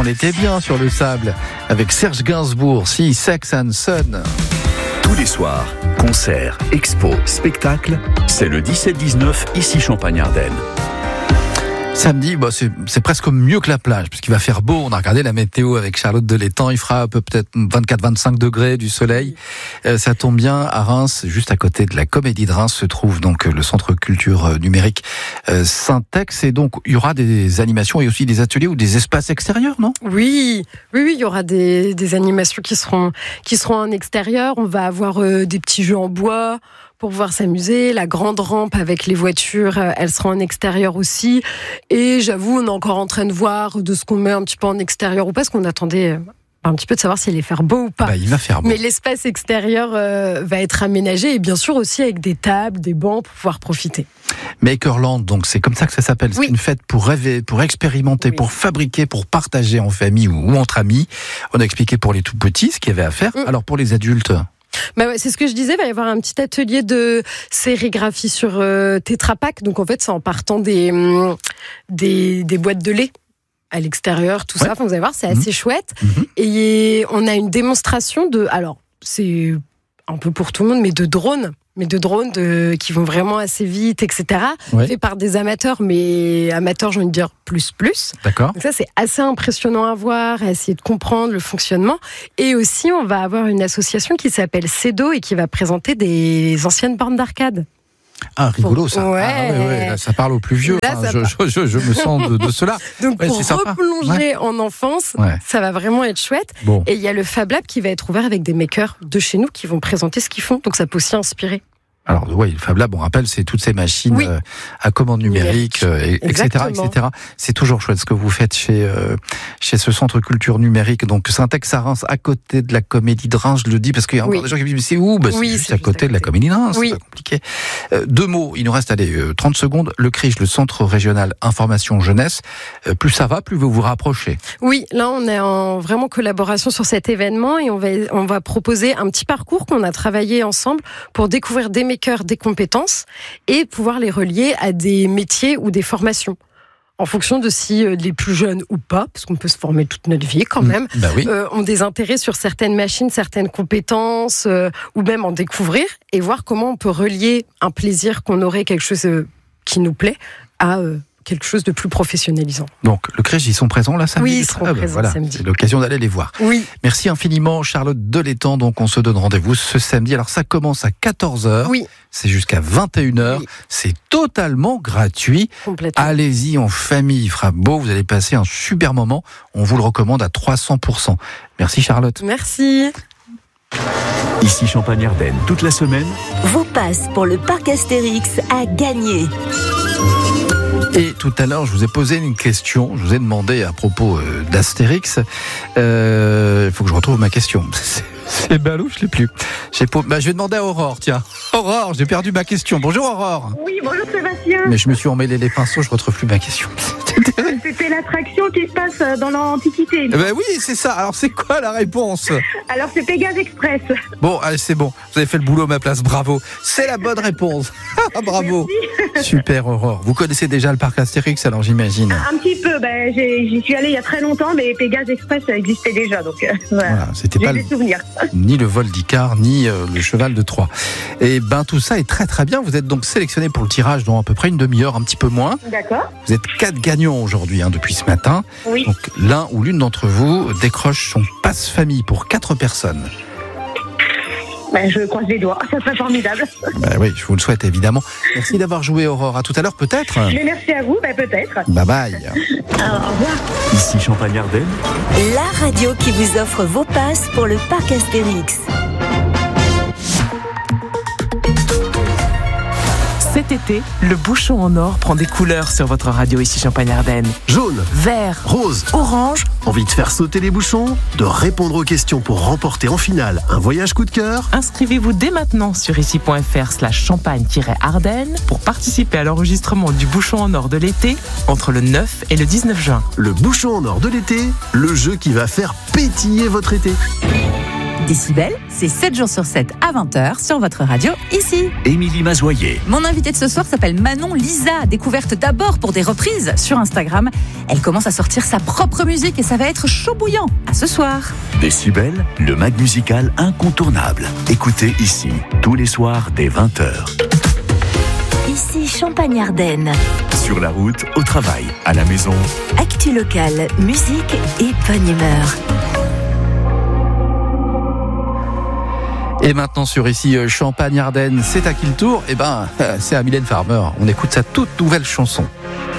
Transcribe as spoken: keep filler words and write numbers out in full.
on était bien sur le sable avec Serge Gainsbourg, si Sex and Son. Tous les soirs, concerts, expos, spectacles, c'est le dix-sept dix-neuf ici Champagne-Ardenne. Samedi, bah c'est, c'est presque mieux que la plage, puisqu'il va faire beau. On a regardé la météo avec Charlotte Delétang. Il fera peu, peut-être vingt-quatre à vingt-cinq degrés, du soleil. Euh, ça tombe bien. À Reims, juste à côté de la Comédie de Reims, se trouve donc le Centre Culture Numérique euh, Syntex. Et donc, il y aura des animations et aussi des ateliers ou des espaces extérieurs, non ? Oui, oui, oui. Il y aura des, des animations qui seront, qui seront en extérieur. On va avoir euh, des petits jeux en bois pour pouvoir s'amuser. La grande rampe avec les voitures, elle sera en extérieur aussi. Et j'avoue, on est encore en train de voir de ce qu'on met un petit peu en extérieur ou pas, parce qu'on attendait un petit peu de savoir s'il allait faire beau ou pas. Bah, il va faire beau. Mais l'espace extérieur euh, va être aménagé et bien sûr aussi avec des tables, des bancs pour pouvoir profiter. Makerland, donc c'est comme ça que ça s'appelle. C'est oui. Une fête pour rêver, pour expérimenter, oui. pour fabriquer, pour partager en famille ou, ou entre amis. On a expliqué pour les tout petits ce qu'il y avait à faire. Mmh. Alors pour les adultes ? Bah ouais, c'est ce que je disais, il va y avoir un petit atelier de sérigraphie sur euh, Tetra Pak. Donc en fait, c'est en partant des, des, des boîtes de lait à l'extérieur, tout ouais. ça. Enfin, vous allez voir, c'est mmh. assez chouette. Mmh. Et on a une démonstration de... Alors, c'est un peu pour tout le monde, mais de drones. Mais de drones de, qui vont vraiment assez vite, et cetera. Ouais. Fait par des amateurs, mais amateurs, j'ai envie de dire plus, plus. D'accord. Donc ça, c'est assez impressionnant à voir, à essayer de comprendre le fonctionnement. Et aussi, on va avoir une association qui s'appelle CEDO et qui va présenter des anciennes bornes d'arcade. Ah, rigolo ça. Ouais. Ah, ouais, ouais, là, ça parle aux plus vieux. Là, enfin, je, je, je, je me sens de, de cela. Donc ouais, pour replonger ouais. en enfance, ouais. ça va vraiment être chouette. Bon. Et il y a le Fab Lab qui va être ouvert avec des makers de chez nous qui vont présenter ce qu'ils font. Donc ça peut aussi inspirer. Alors oui, le Fab Lab, on rappelle, c'est toutes ces machines oui. euh, à commande numérique, euh, et cetera, et cetera. C'est toujours chouette ce que vous faites chez euh, chez ce Centre Culture Numérique. Donc Syntex à Reims, à côté de la Comédie de Reims, je le dis parce qu'il y a encore oui. des gens qui me disent mais c'est où bah, c'est, oui, juste, c'est juste à côté de la Comédie de Reims, oui. c'est pas compliqué. Euh, deux mots, il nous reste allez euh, trente secondes. Le C R I J, le Centre Régional Information Jeunesse. Euh, plus ça va, plus vous vous rapprochez. Oui, là on est en vraiment collaboration sur cet événement et on va on va proposer un petit parcours qu'on a travaillé ensemble pour découvrir des des compétences et pouvoir les relier à des métiers ou des formations en fonction de si les plus jeunes ou pas, parce qu'on peut se former toute notre vie quand même, bah oui. euh, ont des intérêts sur certaines machines, certaines compétences, euh, ou même en découvrir et voir comment on peut relier un plaisir qu'on aurait, quelque chose euh, qui nous plaît, à euh, quelque chose de plus professionnalisant. Donc, le C R I J, ils sont présents là samedi. Oui, ils seront ah, présents voilà, samedi. C'est l'occasion d'aller les voir. Oui. Merci infiniment, Charlotte Delétang. Donc, on se donne rendez-vous ce samedi. Alors, ça commence à quatorze heures. Oui. C'est jusqu'à vingt et une heures. Oui. C'est totalement gratuit. Complètement. Allez-y en famille. Il fera beau. Vous allez passer un super moment. On vous le recommande à trois cents pour cent. Merci, Charlotte. Merci. Ici Champagne-Ardenne, toute la semaine. Vos passes pour le parc Astérix à gagner. Et tout à l'heure, je vous ai posé une question. Je vous ai demandé à propos euh, d'Astérix. Il euh, faut que je retrouve ma question. C'est, c'est ballot, je l'ai plus. J'ai po- bah, je vais demander à Aurore. Tiens, Aurore, j'ai perdu ma question. Bonjour Aurore. Oui, bonjour Sébastien. Mais je me suis emmêlé les pinceaux, je retrouve plus ma question. C'était l'attraction qui se passe dans l'Antiquité. Ben oui, c'est ça. Alors, c'est quoi la réponse ? Alors, c'est Pégase Express. Bon, allez, c'est bon. Vous avez fait le boulot à ma place. Bravo. C'est la bonne réponse. Bravo. Merci. Super, Aurore. Vous connaissez déjà le parc Astérix, alors j'imagine. Un petit peu. Ben, j'ai, j'y suis allée il y a très longtemps, mais Pégase Express, ça existait déjà. Donc, euh, voilà. voilà. C'était j'ai pas des le, souvenirs. Ni le vol d'Icare, ni euh, le cheval de Troie. Et ben, tout ça est très, très bien. Vous êtes donc sélectionné pour le tirage dans à peu près une demi-heure, un petit peu moins. D'accord. Vous êtes quatre gagnants aujourd'hui, hein, depuis ce matin. Oui. Donc, l'un ou l'une d'entre vous décroche son passe-famille pour quatre personnes. Ben, je croise les doigts, ça serait formidable. Ben oui, je vous le souhaite évidemment. Merci d'avoir joué, Aurore. À tout à l'heure, peut-être. Mais merci à vous, ben peut-être. Bye bye. Alors, au revoir. Ici Champagne-Ardenne. La radio qui vous offre vos passes pour le parc Astérix. Cet été, le bouchon en or prend des couleurs sur votre radio ici Champagne-Ardenne. Jaune, vert, rose, orange. Envie de faire sauter les bouchons ? De répondre aux questions pour remporter en finale un voyage coup de cœur ? Inscrivez-vous dès maintenant sur ici.fr slash champagne-ardenne pour participer à l'enregistrement du bouchon en or de l'été entre le neuf et le dix-neuf juin. Le bouchon en or de l'été, le jeu qui va faire pétiller votre été. Décibel, c'est sept jours sur sept à vingt heures sur votre radio, ici. Émilie Mazoyer. Mon invitée de ce soir s'appelle Manon Lisa, découverte d'abord pour des reprises sur Instagram. Elle commence à sortir sa propre musique et ça va être chaud bouillant. À ce soir. Décibel, le mag musical incontournable. Écoutez ici, tous les soirs dès vingt heures. Ici Champagne-Ardenne. Sur la route, au travail, à la maison. Actu locale, musique et bonne humeur. Et maintenant sur ici Champagne-Ardenne, c'est à qui le tour ? Eh ben, c'est à Mylène Farmer. On écoute sa toute nouvelle chanson.